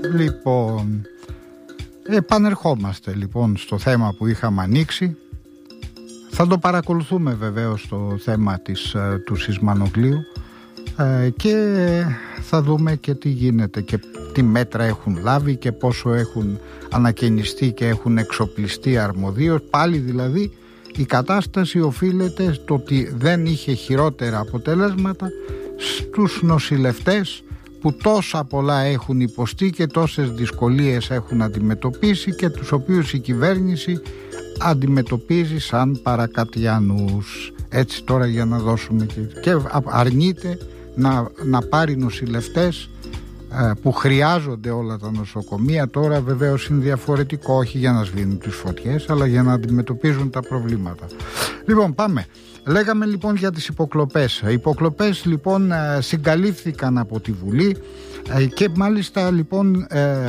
Λοιπόν, επανερχόμαστε λοιπόν στο θέμα που είχαμε ανοίξει. Θα το παρακολουθούμε βεβαίως το θέμα του Σισμανογλίου και θα δούμε και τι γίνεται και τι μέτρα έχουν λάβει και πόσο έχουν ανακαινιστεί και έχουν εξοπλιστεί αρμοδίως. Πάλι δηλαδή η κατάσταση οφείλεται στο ότι δεν είχε χειρότερα αποτελέσματα στους νοσηλευτές που τόσα πολλά έχουν υποστεί και τόσες δυσκολίες έχουν αντιμετωπίσει και τους οποίους η κυβέρνηση αντιμετωπίζει σαν παρακατιανούς. Έτσι τώρα για να δώσουμε και αρνείται να πάρει νοσηλευτές που χρειάζονται όλα τα νοσοκομεία. Τώρα βεβαίως είναι διαφορετικό, όχι για να σβήνουν τις φωτιές αλλά για να αντιμετωπίζουν τα προβλήματα. Λοιπόν, πάμε. Λέγαμε λοιπόν για τις υποκλοπές. Οι υποκλοπές λοιπόν συγκαλύφθηκαν από τη Βουλή και μάλιστα λοιπόν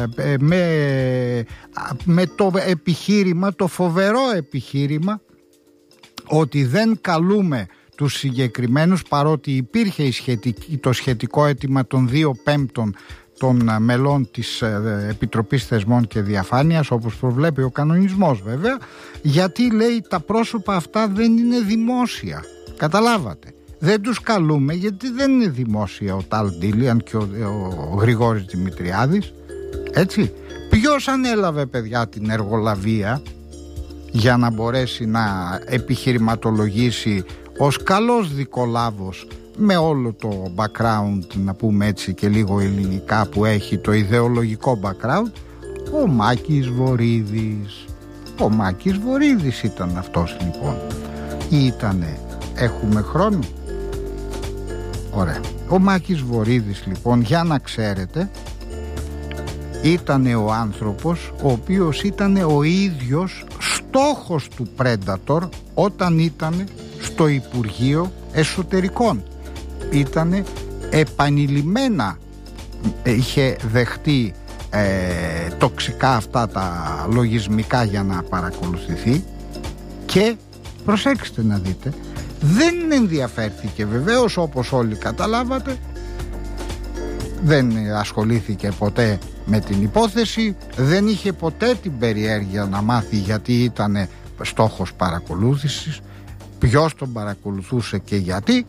με το επιχείρημα, το φοβερό επιχείρημα ότι δεν καλούμε τους συγκεκριμένους, παρότι υπήρχε το σχετικό αίτημα των 2/5 των μελών της Επιτροπής Θεσμών και Διαφάνειας, όπως προβλέπει ο κανονισμός βέβαια, γιατί λέει τα πρόσωπα αυτά δεν είναι δημόσια. Καταλάβατε. Δεν τους καλούμε γιατί δεν είναι δημόσια ο Ταλ Ντίλιαν και ο Γρηγόρης Δημητριάδης. Έτσι. Ποιος ανέλαβε, παιδιά, την εργολαβία για να μπορέσει να επιχειρηματολογήσει ως καλός δικολάβος με όλο το background, να πούμε έτσι και λίγο ελληνικά, που έχει το ιδεολογικό background? Ο Μάκης Βορίδης. Ο Μάκης Βορίδης ήταν αυτός λοιπόν. Ήτανε. Έχουμε χρόνο? Ωραία. Ο Μάκης Βορίδης λοιπόν, για να ξέρετε, ήτανε ο άνθρωπος ο οποίος ήτανε ο ίδιος στόχος του Predator όταν ήτανε στο Υπουργείο Εσωτερικών. Ήτανε επανειλημμένα, είχε δεχτεί τοξικά αυτά τα λογισμικά για να παρακολουθηθεί και προσέξτε να δείτε, δεν ενδιαφέρθηκε βεβαίως, όπως όλοι καταλάβατε, δεν ασχολήθηκε ποτέ με την υπόθεση, δεν είχε ποτέ την περιέργεια να μάθει γιατί ήταν στόχος παρακολούθησης, ποιος τον παρακολουθούσε και γιατί.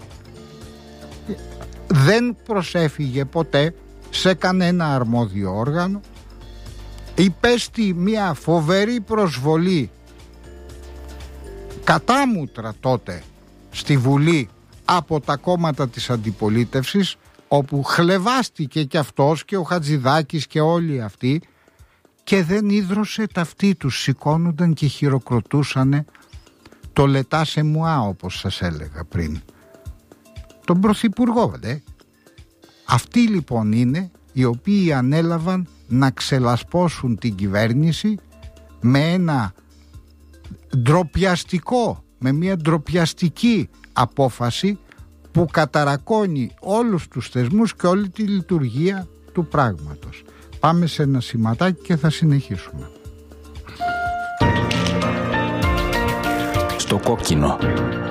Δεν προσέφυγε ποτέ σε κανένα αρμόδιο όργανο, υπέστη μια φοβερή προσβολή κατάμουτρα τότε στη Βουλή από τα κόμματα της αντιπολίτευσης, όπου χλεβάστηκε και αυτός και ο Χατζηδάκης και όλοι αυτοί, και δεν ίδρωσε ταυτί τους, σηκώνονταν και χειροκροτούσανε το λετάσε μουά, όπως σας έλεγα πριν, τον Πρωθυπουργό. Αυτοί λοιπόν είναι οι οποίοι ανέλαβαν να ξελασπώσουν την κυβέρνηση με ένα ντροπιαστικό, με μια ντροπιαστική απόφαση που καταρακώνει όλους τους θεσμούς και όλη τη λειτουργία του πράγματος. Πάμε σε ένα σηματάκι και θα συνεχίσουμε. Στο κόκκινο.